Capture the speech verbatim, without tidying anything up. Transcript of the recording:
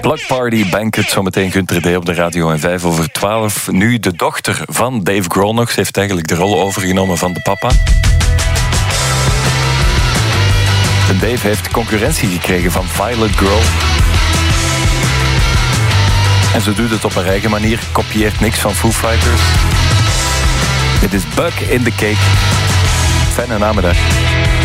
Block Party, Banquet, zometeen Gunter D op de radio en vijf over twaalf. Nu de dochter van Dave Grohl nog. Ze heeft eigenlijk de rol overgenomen van de papa. En Dave heeft concurrentie gekregen van Violet Grohl. En ze doet het op haar eigen manier, kopieert niks van Foo Fighters. Dit is Bug in the Cake. Fijne namiddag.